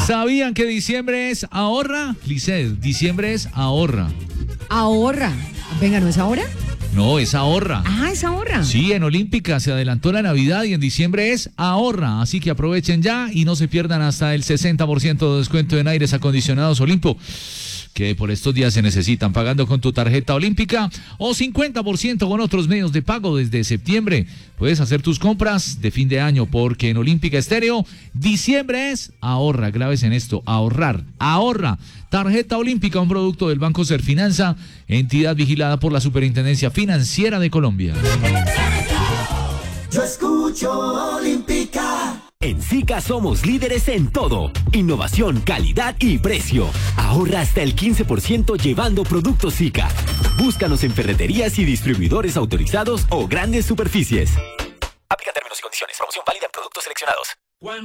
¿Sabían que diciembre es ahorra? Liced, diciembre es ahorra. Ahorra. Venga, ¿no es ahora? No, es ahorra. Ah, es ahorra. Sí, en Olímpica se adelantó la Navidad y en diciembre es ahorra. Así que aprovechen ya y no se pierdan hasta el 60% de descuento en aires acondicionados Olimpo, que por estos días se necesitan, pagando con tu tarjeta Olímpica o 50% con otros medios de pago desde septiembre. Puedes hacer tus compras de fin de año porque en Olímpica Estéreo, diciembre es ahorra. Graves en esto, ahorrar, ahorra. Tarjeta Olímpica, un producto del Banco Serfinanza, entidad vigilada por la Superintendencia Financiera de Colombia. Yo escucho Olímpica. En SICA somos líderes en todo. Innovación, calidad y precio. Ahorra hasta el 15% llevando productos SICA. Búscanos en ferreterías y distribuidores autorizados o grandes superficies. Aplica términos y condiciones. Promoción válida en productos seleccionados.